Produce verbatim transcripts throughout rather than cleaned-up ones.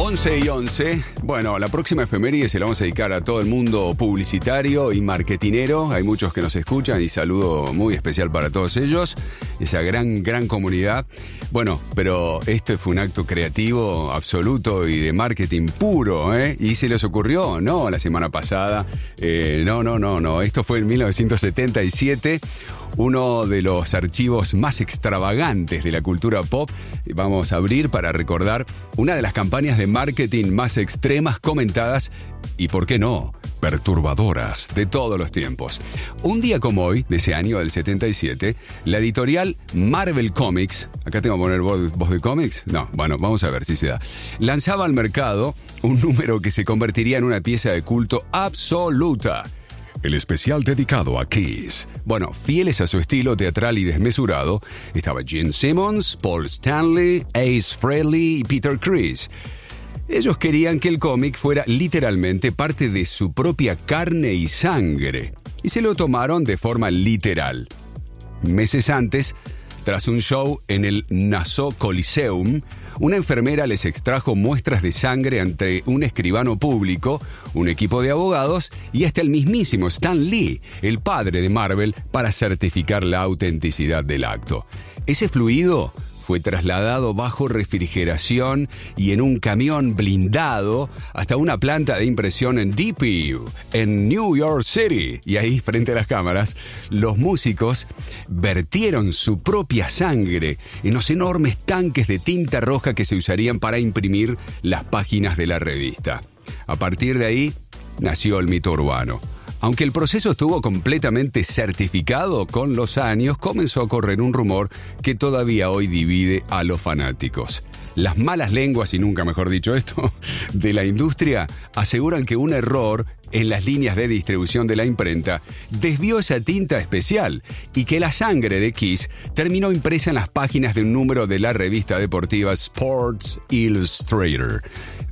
once y once. Bueno, la próxima efeméride se la vamos a dedicar a todo el mundo publicitario y marketinero. Hay muchos que nos escuchan y saludo muy especial para todos ellos, esa gran, gran comunidad. Bueno, pero este fue un acto creativo absoluto y de marketing puro, ¿eh? ¿Y se les ocurrió? No, la semana pasada. Eh, no, no, no, no. Esto fue en mil novecientos setenta y siete. Uno de los archivos más extravagantes de la cultura pop. Vamos a abrir para recordar una de las campañas de marketing más extremas, comentadas y, ¿por qué no?, perturbadoras de todos los tiempos. Un día como hoy, de ese año del setenta y siete, la editorial Marvel Comics, acá tengo que poner voz, voz de cómics, no, bueno, vamos a ver si se da, lanzaba al mercado un número que se convertiría en una pieza de culto absoluta. El especial dedicado a Kiss. Bueno, fieles a su estilo teatral y desmesurado, estaba Gene Simmons, Paul Stanley, Ace Frehley y Peter Criss. Ellos querían que el cómic fuera literalmente parte de su propia carne y sangre, y se lo tomaron de forma literal. Meses antes, tras un show en el Nassau Coliseum, una enfermera les extrajo muestras de sangre ante un escribano público, un equipo de abogados y hasta el mismísimo Stan Lee, el padre de Marvel, para certificar la autenticidad del acto. Ese fluido fue trasladado bajo refrigeración y en un camión blindado hasta una planta de impresión en D P U, en New York City. Y ahí, frente a las cámaras, los músicos vertieron su propia sangre en los enormes tanques de tinta roja que se usarían para imprimir las páginas de la revista. A partir de ahí, nació el mito urbano. Aunque el proceso estuvo completamente certificado, con los años comenzó a correr un rumor que todavía hoy divide a los fanáticos. Las malas lenguas, y nunca mejor dicho esto, de la industria aseguran que un error en las líneas de distribución de la imprenta desvió esa tinta especial y que la sangre de Kiss terminó impresa en las páginas de un número de la revista deportiva Sports Illustrated.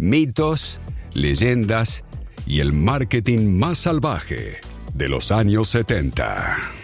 Mitos, leyendas y el marketing más salvaje de los años setenta.